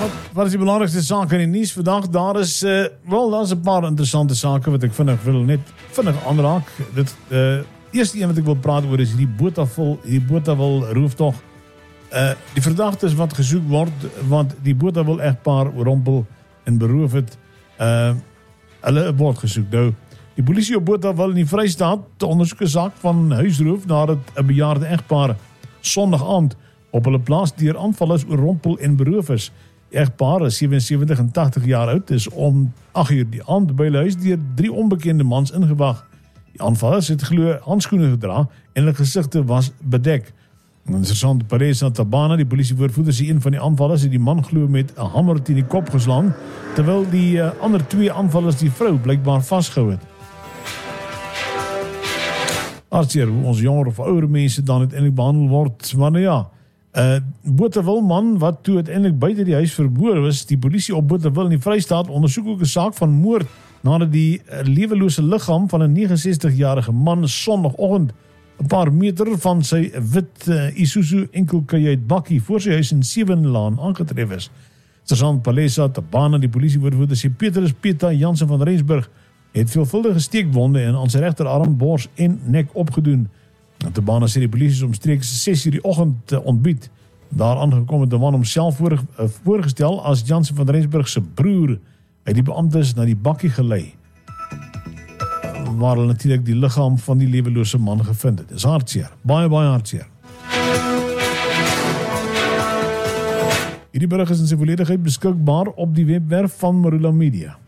Wat is die belangrikste saak in die nuus vandag? Daar is 'n paar interessante sake wat ek vinnig aanraak. Eerste een wat ek wil praat oor is die Botawil rooftog. Die verdagtes wat gesoek word, want die Botawil egpaar oorrompel en beroof het, hulle word gesoek. Nou, die polisie op Botawil in die Vrystaat ondersoek 'n saak van huisroof nadat 'n bejaarde egpaar Sondag aand op hulle plaas deur aanvallers oorrompel en beroof is. Die egpaar is 77 en 80 jaar oud, is om 8 uur die aand by hulle huis deur 3 onbekende mans ingewag. Die aanvallers het glo handskoene gedra en hulle gesigte was bedek. Sergeant Paresa Tabana, die polisiewoordvoerder, sê een van die aanvallers het die man glo met 'n hamer teen die kop geslaan, terwyl die ander 2 aanvallers die vrou blykbaar vasgehou het. Hartseer hoe ons jonger of ouer mense dan uiteindelik behandel word, maar nou ja, Botawil man wat toe uiteindelik buite die huis vermoor was. Die polisie op Botawil in die Vrystaat ondersoek ook 'n saak van moord nadat die lewelose liggaam van 'n 69-jarige man Sondagoggend 'n paar meter van sy wit Isuzu enkelkajuit bakkie voor sy huis in 7 Laan aangetref is. Sergeant Paresa Tabana, die polisiewoordvoerder, sê Petrus Peta Jansen van Rensburg het veelvuldige steekwonde en aan sy regterarm, bors en nek opgedoen. Tabana sê die polisie is omstreeks 6 uur die oggend ontbied. Daar aangekom het 'n man homself voorgestel as Jansen van Rensburg se broer. Hy die beamptes na die bakkie gelei, waar hulle natuurlik die liggaam van die lewelose man gevind het. Dis hartseer, baie hartseer. Hierdie berig is in sy volledigheid beskikbaar op die webwerf van Marula Media.